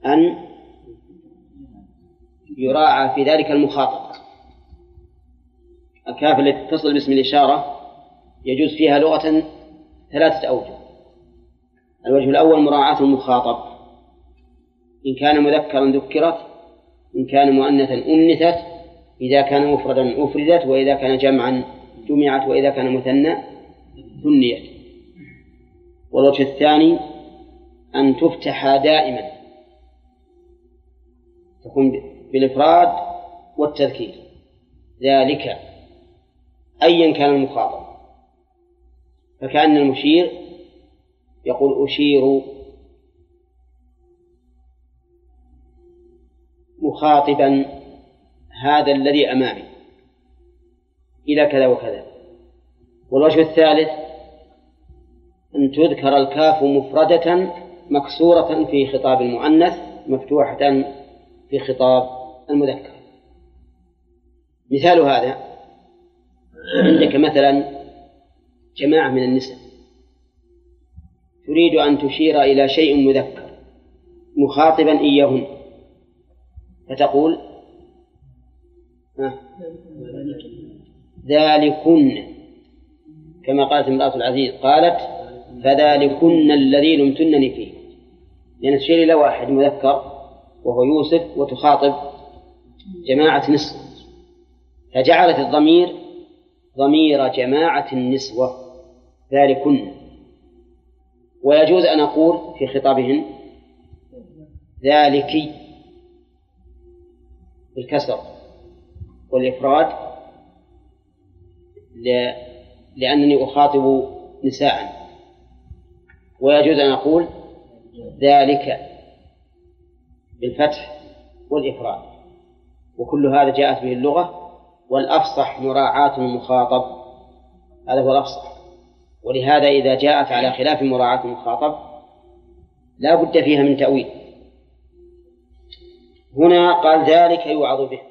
أن يراعى في ذلك المخاطب. الكاف التي تتصل باسم الإشارة يجوز فيها لغة 3 أوجه. الوجه الأول مراعاة المخاطب، إن كان مذكرا ذكرت، إن كان مؤنثا أنثت، إذا كان مفردا أفردت، وإذا كان جمعا جمعت، وإذا كان مثنى ثنيت. والوجه الثاني أن تفتح دائما، تكون بالإفراد والتذكير، ذلك أيا كان المخاطب. فكأن المشير يقول أشير مخاطبا هذا الذي أمامي إلى كذا وكذا. والوجه الثالث أن تذكر الكاف مفردة مكسورة في خطاب المؤنث، مفتوحة في خطاب المذكر. مثال هذا عندك مثلا جماعة من النساء تريد أن تشير إلى شيء مذكر مخاطبا إياهن، فتقول ذلكن، كما قالت امرأة العزيز قالت فذلكن الذي لمتنني فيه، لأن تشير إلى واحد مذكر وهو يوسف وتخاطب جماعة نسوة، فجعلت الضمير ضمير جماعة النسوة ذلكن. ويجوز أن أقول في خطابهن ذلكي بالكسر والإفراد لأنني أخاطب نساء، ويجوز أن أقول ذلك بالفتح والإفراد، وكل هذا جاءت به اللغة. والأفصح مراعاة المخاطب، هذا هو الأفصح. ولهذا إذا جاءت على خلاف مراعاة المخاطب لا بد فيها من تأويل. هنا قال ذلك يوعظ به،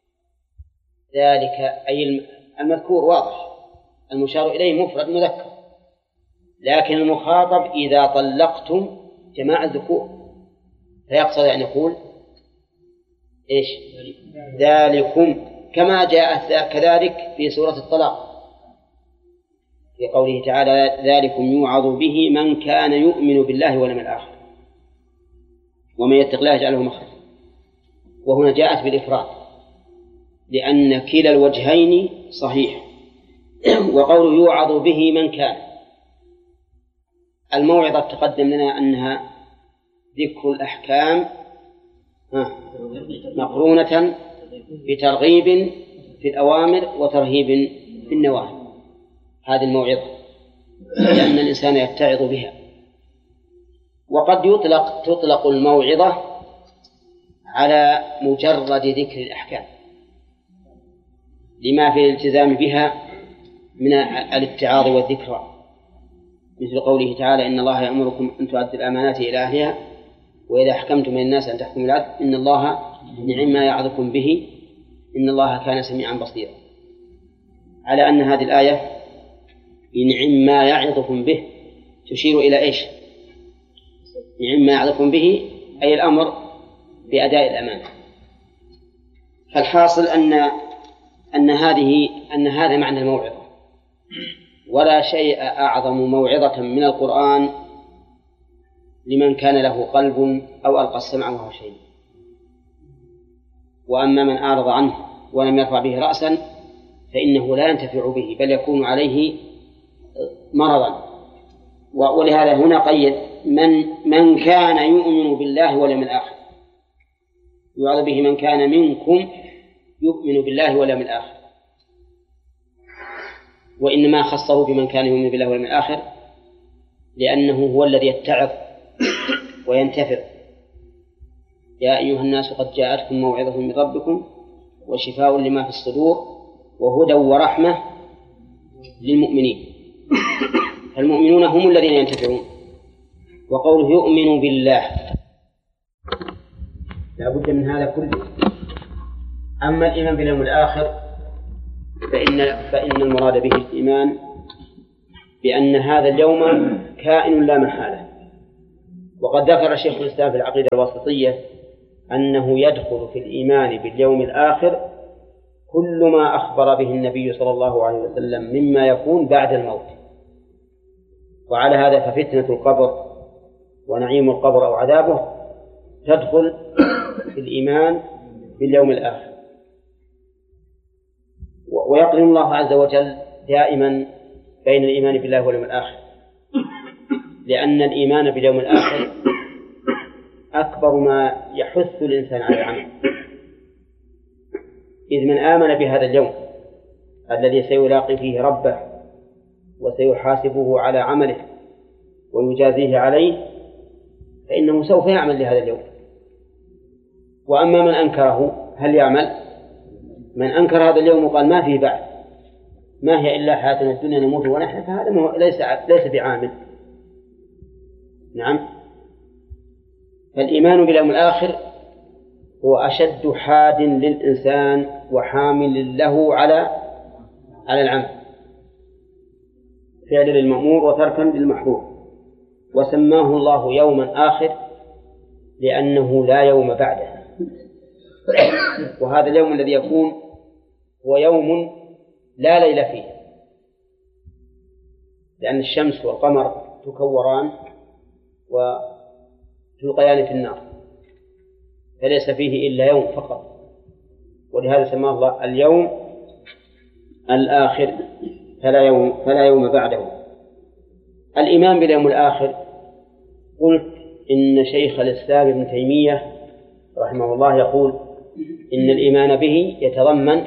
ذلك أي المذكور واضح، المشار إليه مفرد مذكر، لكن المخاطب إذا طلقتم جماعة الذكور، فيقصد أن يقول إيش؟ ذلكم، كما جاءت كذلك في سورة الطلاق في قوله تعالى ذلكم يوعظ به من كان يؤمن بالله واليوم الآخر ومن يتق الله يجعله مخرجا. وهنا جاءت بالإفراد لأن كلا الوجهين صحيح. وقوله يوعظ به من كان، الموعظة تقدم لنا أنها ذكر الأحكام مقرونة بترغيب في الأوامر وترهيب في النواهي، هذه الموعظة، لأن الإنسان يتعظ بها. وقد تطلق الموعظة على مجرد ذكر الأحكام لما في الالتزام بها من الاتعاظ والذكرى، مثل قوله تعالى إن الله يأمركم أن تؤدوا الأمانات إلى أهلها وإذا حكمتم من الناس أن تحكموا بالعدل إن الله نعم ما يعظكم به إن الله كان سميعا بصيرا، على أن هذه الآية نعم ما يعظكم به تشير إلى إيش؟ نعم ما يعظكم به أي الأمر بأداء الأمانة. فالحاصل أن هذا معنى الموعظة، ولا شيء أعظم موعظة من القرآن لمن كان له قلب أو ألقى السمع وهو شيء. وأما من أعرض عنه ولم يرفع به رأسا فإنه لا ينتفع به بل يكون عليه مرضا. ولهذا هنا قيد من كان يؤمن بالله واليوم الآخر، يعظ به من كان منكم يؤمن بالله واليوم الآخر، وإنما خصه بمن كان يؤمن بالله واليوم الآخر لأنه هو الذي يتعظ وينتفع. يا أيها الناس قد جاءتكم موعظة من ربكم وشفاء لما في الصدور وهدى ورحمة للمؤمنين، فالمؤمنون هم الذين ينتفعون. وقوله يؤمن بالله لا بد من هذا كله. أما الإيمان باليوم الآخر فإن المراد به الإيمان بأن هذا اليوم كائن لا محالة، وقد ذكر شيخ الإسلام في العقيدة الواسطية أنه يدخل في الإيمان باليوم الآخر كل ما أخبر به النبي صلى الله عليه وسلم مما يكون بعد الموت. وعلى هذا ففتنة القبر ونعيم القبر أو عذابه تدخل في الإيمان باليوم الآخر. ويقرن الله عز وجل دائما بين الإيمان بالله واليوم الآخر، لأن الإيمان باليوم الآخر أكبر ما يحث الإنسان على العمل، إذ من آمن بهذا اليوم الذي سيلاقي فيه ربه وسيحاسبه على عمله ويجازيه عليه فإنه سوف يعمل لهذا اليوم. وأما من أنكره هل يعمل؟ من أنكر هذا اليوم وقال ما فيه بعد، ما هي إلا حياتنا الدنيا نموت ونحيا، فهذا ليس بعامل. نعم. فالإيمان باليوم الآخر هو أشد حاد للإنسان وحامل له على العمل، فعل للمأمور وتركا للمحظور. وسماه الله يوما آخر لأنه لا يوم بعده، وهذا اليوم الذي يكون هو يوم لا ليل فيه، لأن الشمس والقمر تكوران وتلقيان في النار، فليس فيه إلا يوم فقط، ولهذا سماه الله اليوم الآخر فلا يوم بعده. الإيمان باليوم الآخر، قلت إن شيخ الإسلام ابن تيمية رحمه الله يقول إن الإيمان به يتضمن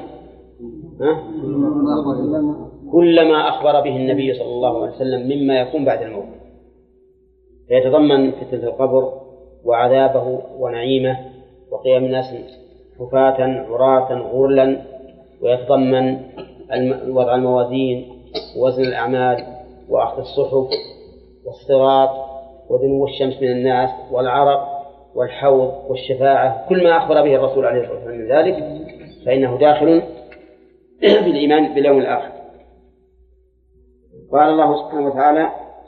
كل ما أخبر به النبي صلى الله عليه وسلم مما يكون بعد الموت، فيتضمن فتنة القبر وعذابه ونعيمه وقيام الناس حفاة عراة غرلا، ويتضمن وضع الموازين ووزن الأعمال وأخذ الصحف والصراط ودنو الشمس من الناس والعرق والحوض والشفاعة، كل ما أخبر به الرسول عليه الصلاة والسلام من ذلك فإنه داخل بالإيمان باليوم الآخر. قال الله سبحانه وتعالى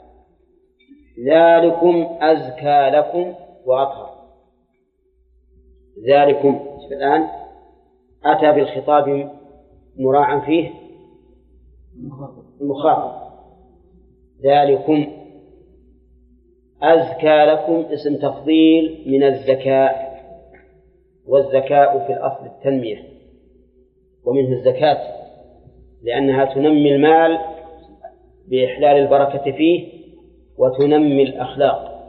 ذلكم أزكى لكم وأطهر. ذلكم الآن أتى بالخطاب مراعا فيه المخاطب. ذلكم أزكى لكم اسم تفضيل من الزكاء، والزكاء في الأصل التنمية، ومنه الزكاة لأنها تنمي المال بإحلال البركة فيه وتنمي الأخلاق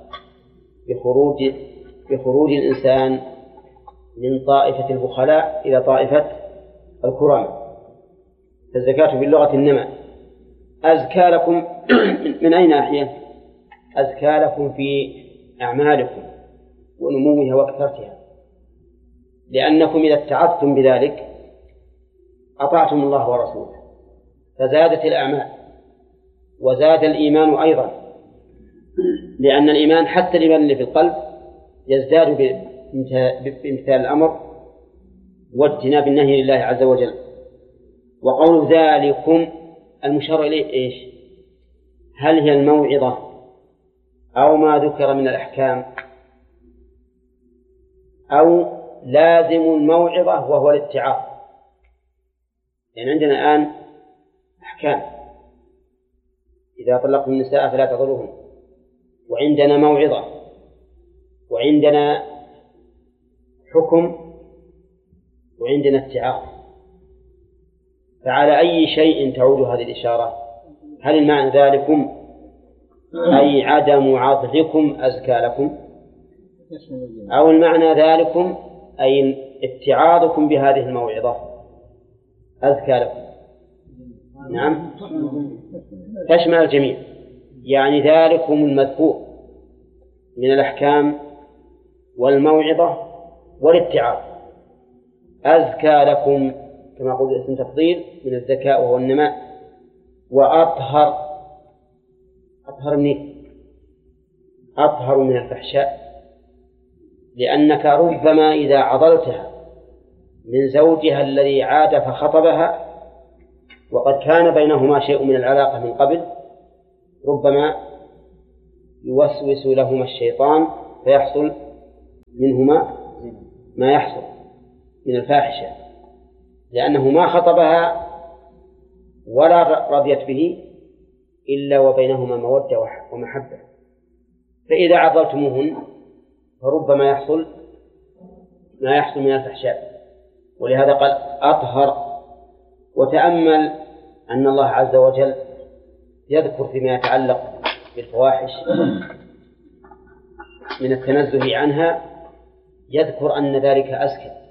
بخروج الإنسان من طائفة البخلاء إلى طائفة الكرامة. فالزكاة باللغة النمى. أزكى لكم من أين أحيان؟ أزكى لكم في أعمالكم ونموها وكثرتها، لأنكم إذا اتعظتم بذلك أطعتم الله ورسوله فزادت الأعمال وزاد الإيمان أيضا، لأن الإيمان حتى الإيمان اللي في القلب يزداد بامتثال الأمر واجتناب النهي لله عز وجل. وقول ذلكم المشار إليه إيش؟ هل هي الموعظة أو ما ذكر من الأحكام أو لازم الموعظة وهو الاتعاظ؟ يعني عندنا الآن أحكام إذا طلقتم النساء فلا تضروهن، وعندنا موعظة، وعندنا حكم، وعندنا اتعاظ. فعلى أي شيء تعود هذه الإشارة؟ هل المعنى ذلكم أي عدم عضلكم أزكى لكم، أو المعنى ذلكم أي اتعاظكم بهذه الموعظة أزكى لكم؟ نعم، تشمل الجميع. يعني ذلكم المذكور من الأحكام والموعظة والاتعاظ أزكى لكم كما قلت اسم تفضيل من الزكاة وهو النماء. وأطهر، أطهر منه أطهر من الفحشاء، لأنك ربما إذا عضلتها من زوجها الذي عاد فخطبها وقد كان بينهما شيء من العلاقة من قبل ربما يوسوس لهما الشيطان فيحصل منهما ما يحصل من الفاحشة، لأنه ما خطبها ولا رضيت به إلا وبينهما مودة ومحبة، فإذا عضلتموهن فربما يحصل ما يحصل من الفحشاء. ولهذا قال أطهر. وتأمل أن الله عز وجل يذكر فيما يتعلق بالفواحش من التنزه عنها، يذكر أن ذلك أزكى